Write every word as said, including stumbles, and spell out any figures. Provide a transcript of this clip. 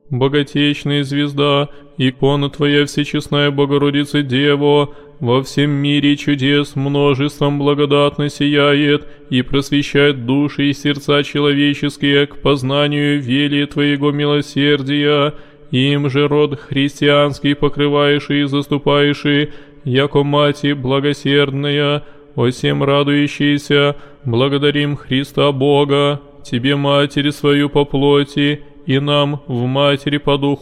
богатечная звезда, икона Твоя Всечестная Богородица Дева, во всем мире чудес множеством благодатно сияет и просвещает души и сердца человеческие к познанию велия Твоего милосердия. Им же род христианский покрываешь и заступаешь, яко Мати благосердная, о всем радующийся, благодарим Христа Бога, Тебе Матери свою по плоти, и нам в Матери по Духу